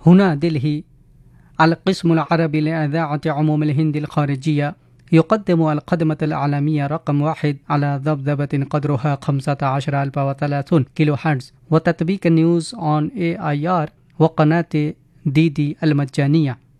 هنا دلهي. القسم العربي لإذاعة عموم الهند الخارجية يقدم القدمة الإعلامية رقم 1 على ذبذبة قدرها 15030 كيلو هرتز، وتطبيق نيوز أون AIR وقناة DD المجانية.